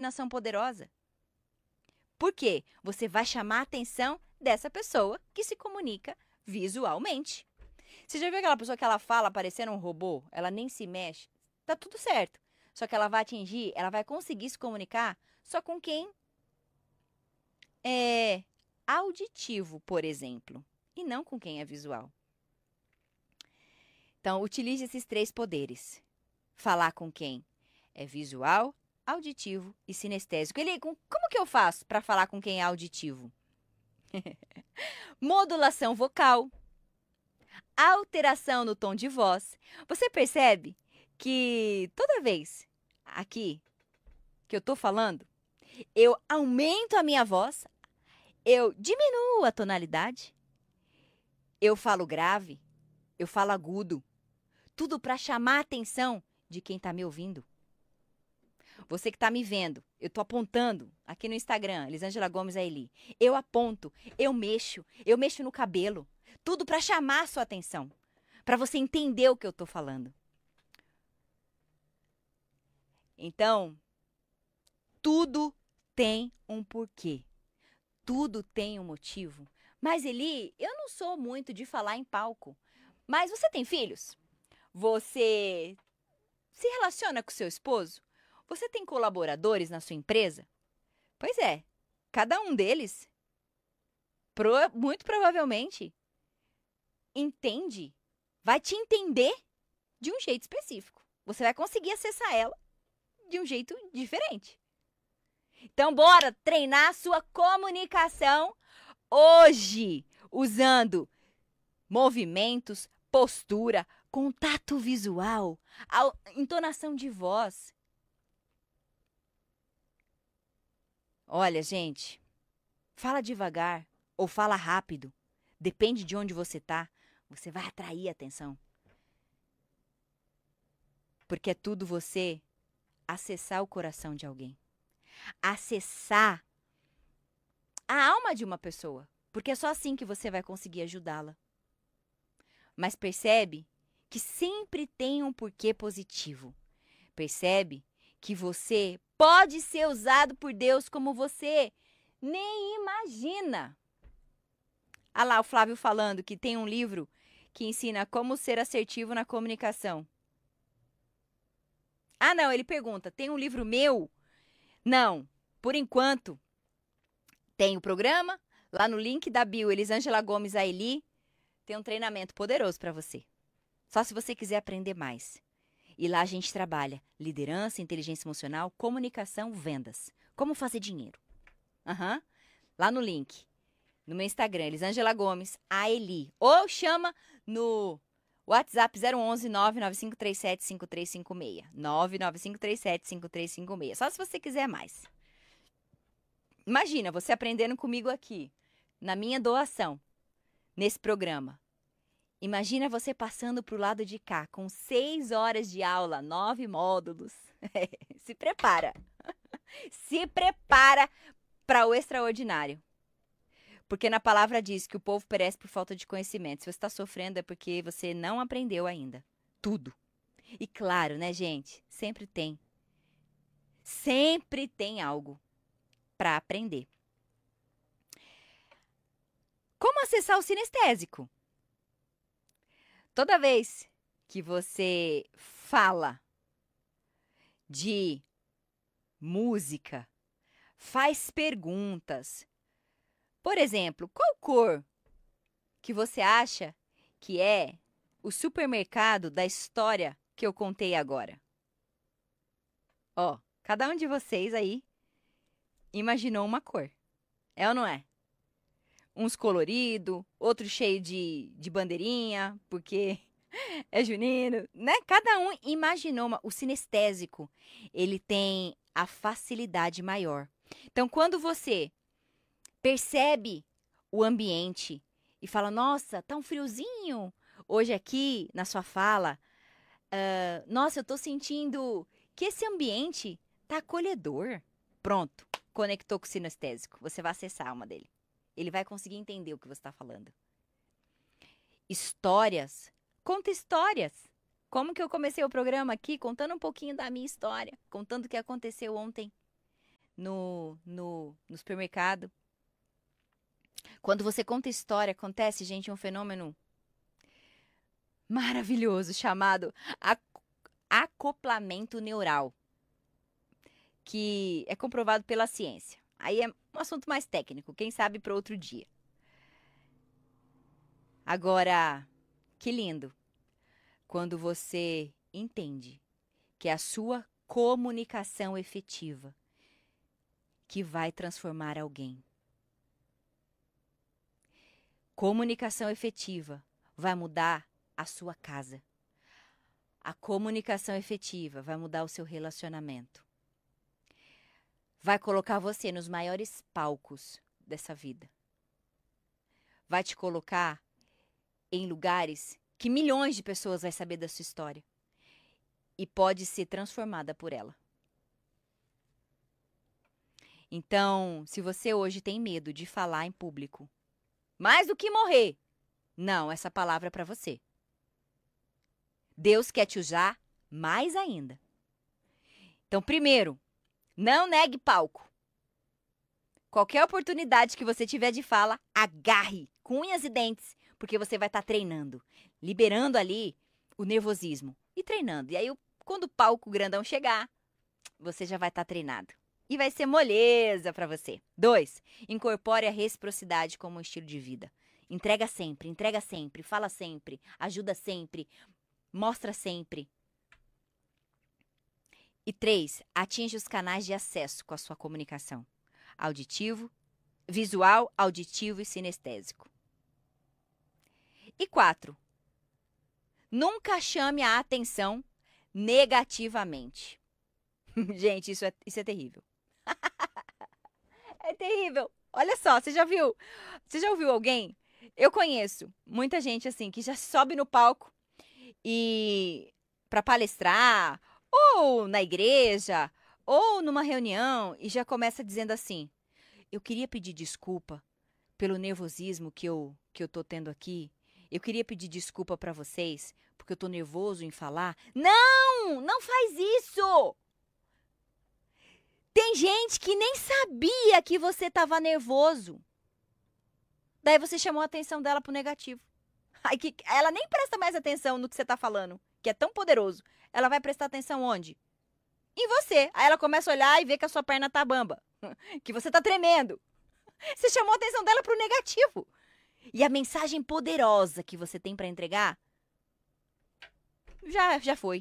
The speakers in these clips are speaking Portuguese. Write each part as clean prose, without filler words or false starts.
combinação poderosa. Por quê? Você vai chamar a atenção dessa pessoa que se comunica visualmente. Você já viu aquela pessoa que ela fala parecendo um robô? Ela nem se mexe. Tá tudo certo. Só que ela vai conseguir se comunicar só com quem é auditivo, por exemplo, e não com quem é visual. Então, utilize esses 3 poderes. Falar com quem é visual, auditivo e sinestésico. Como que eu faço para falar com quem é auditivo? Modulação vocal, alteração no tom de voz. Você percebe que toda vez aqui que eu tô falando, eu aumento a minha voz, eu diminuo a tonalidade, eu falo grave, eu falo agudo, tudo para chamar a atenção de quem está me ouvindo. Você que está me vendo, eu estou apontando aqui no Instagram, Elisângela Gomes Aili. Eu aponto, eu mexo no cabelo, tudo para chamar a sua atenção, para você entender o que eu estou falando. Então, tudo tem um porquê, tudo tem um motivo. Mas Eli, eu não sou muito de falar em palco. Mas você tem filhos? Você se relaciona com seu esposo? Você tem colaboradores na sua empresa? Pois é, cada um deles, muito provavelmente, vai te entender de um jeito específico. Você vai conseguir acessar ela de um jeito diferente. Então, bora treinar a sua comunicação hoje, usando movimentos, postura, contato visual, entonação de voz. Olha, gente, fala devagar ou fala rápido. Depende de onde você tá, você vai atrair a atenção. Porque é tudo você acessar o coração de alguém. Acessar a alma de uma pessoa. Porque é só assim que você vai conseguir ajudá-la. Mas percebe que sempre tem um porquê positivo. Percebe que você pode ser usado por Deus como você nem imagina. Ah lá, o Flávio falando que tem um livro que ensina como ser assertivo na comunicação. Ah, não, ele pergunta, tem um livro meu? Não, por enquanto, tem o programa, lá no link da bio, Elisângela Gomes Aili, tem um treinamento poderoso para você. Só se você quiser aprender mais. E lá a gente trabalha liderança, inteligência emocional, comunicação, vendas. Como fazer dinheiro. Lá no link, no meu Instagram, Elisângela Gomes Aili. Ou chama no WhatsApp 011 99537 5356. 99537 5356. Só se você quiser mais. Imagina, você aprendendo comigo aqui, na minha doação, nesse programa. Imagina você passando para o lado de cá, com 6 horas de aula, 9 módulos. Se prepara. Se prepara para o extraordinário. Porque na palavra diz que o povo perece por falta de conhecimento. Se você está sofrendo é porque você não aprendeu ainda. Tudo. E claro, né, gente? Sempre tem. Sempre tem algo para aprender. Como acessar o sinestésico? Toda vez que você fala de música, faz perguntas. Por exemplo, qual cor que você acha que é o supermercado da história que eu contei agora? Ó, cada um de vocês aí imaginou uma cor. É ou não é? Uns colorido, outro cheio de bandeirinha, porque é junino, né? Cada um imaginou o sinestésico. Ele tem a facilidade maior. Então, quando você percebe o ambiente e fala, nossa, tá um friozinho hoje aqui na sua fala. Nossa, eu tô sentindo que esse ambiente tá acolhedor. Pronto, conectou com o sinestésico. Você vai acessar a alma dele. Ele vai conseguir entender o que você está falando. Histórias. Conta histórias. Como que eu comecei o programa aqui? Contando um pouquinho da minha história. Contando o que aconteceu ontem. no supermercado. Quando você conta história, acontece, gente, um fenômeno maravilhoso chamado acoplamento neural, que é comprovado pela ciência. Aí é um assunto mais técnico, quem sabe para outro dia. Agora, que lindo quando você entende que é a sua comunicação efetiva que vai transformar alguém. Comunicação efetiva vai mudar a sua casa. A comunicação efetiva vai mudar o seu relacionamento. Vai colocar você nos maiores palcos dessa vida. Vai te colocar em lugares que milhões de pessoas vão saber da sua história. E pode ser transformada por ela. Então, se você hoje tem medo de falar em público, mais do que morrer, não, essa palavra é para você. Deus quer te usar mais ainda. Então, primeiro, não negue palco. Qualquer oportunidade que você tiver de fala, agarre com unhas e dentes, porque você vai estar treinando, liberando ali o nervosismo e treinando. E aí, quando o palco grandão chegar, você já vai estar treinado. E vai ser moleza para você. 2, incorpore a reciprocidade como um estilo de vida. Entrega sempre, fala sempre, ajuda sempre, mostra sempre. E 3, atinja os canais de acesso com a sua comunicação. Auditivo, visual, auditivo e sinestésico. E 4, nunca chame a atenção negativamente. Gente, isso é terrível. É terrível. Olha só, você já viu? Você já ouviu alguém? Eu conheço muita gente assim que já sobe no palco e para palestrar, ou na igreja, ou numa reunião e já começa dizendo assim: "Eu queria pedir desculpa pelo nervosismo que eu tô tendo aqui. Eu queria pedir desculpa para vocês porque eu tô nervoso em falar". Não, não faz isso. Tem gente que nem sabia que você estava nervoso. Daí você chamou a atenção dela pro negativo. Aí que ela nem presta mais atenção no que você está falando, que é tão poderoso. Ela vai prestar atenção onde? Em você. Aí ela começa a olhar e vê que a sua perna tá bamba, que você tá tremendo. Você chamou a atenção dela pro negativo. E a mensagem poderosa que você tem para entregar já foi.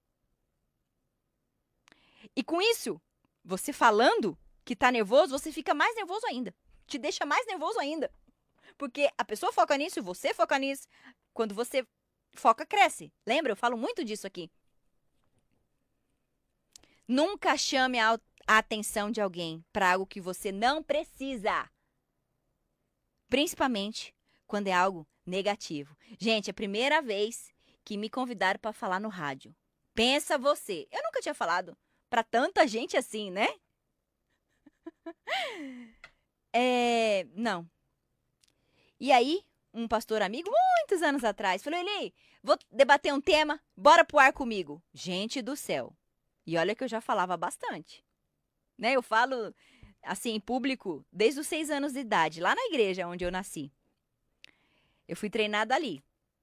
E com isso, você falando que tá nervoso, você fica mais nervoso ainda. Te deixa mais nervoso ainda. Porque a pessoa foca nisso e você foca nisso. Quando você foca, cresce. Lembra? Eu falo muito disso aqui. Nunca chame a atenção de alguém para algo que você não precisa. Principalmente quando é algo negativo. Gente, é a primeira vez que me convidaram para falar no rádio. Pensa você. Eu nunca tinha falado para tanta gente assim, né? Não. E aí, um pastor amigo, muitos anos atrás, falou: "Eli, vou debater um tema, bora pro ar comigo". Gente do céu. E olha que eu já falava bastante. Né? Eu falo assim em público desde os 6 anos de idade, lá na igreja onde eu nasci. Eu fui treinada ali.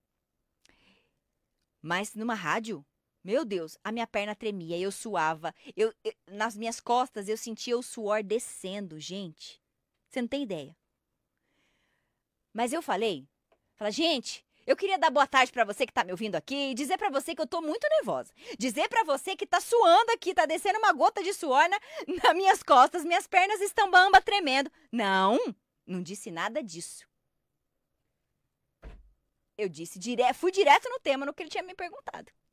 Mas numa rádio, meu Deus, a minha perna tremia, eu suava, nas minhas costas eu sentia o suor descendo, gente. Você não tem ideia. Mas eu falei, gente, eu queria dar boa tarde pra você que tá me ouvindo aqui e dizer pra você que eu tô muito nervosa. Dizer pra você que tá suando aqui, tá descendo uma gota de suor nas minhas costas, minhas pernas estão bamba, tremendo. Não disse nada disso. Eu disse fui direto no tema, no que ele tinha me perguntado.